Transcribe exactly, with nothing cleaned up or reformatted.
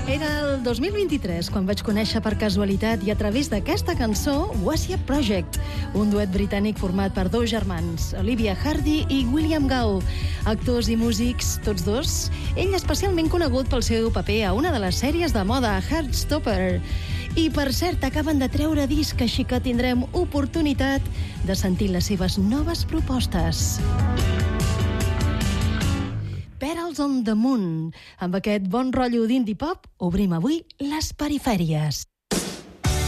Era el dos mil vint-i-tres quan vaig conèixer per casualitat i a través d'aquesta cançó Wasia Project, un duet britànic format per dos germans, Olivia Hardy i William Gao, actors i músics, tots dos. Ell especialment conegut pel seu paper a una de les sèries de moda Heartstopper. I, per cert, acaben de treure disc, així que tindrem oportunitat de sentir les seves noves propostes. Petals on the Moon. Amb aquest bon rotllo d'indie pop, obrim avui les perifèries.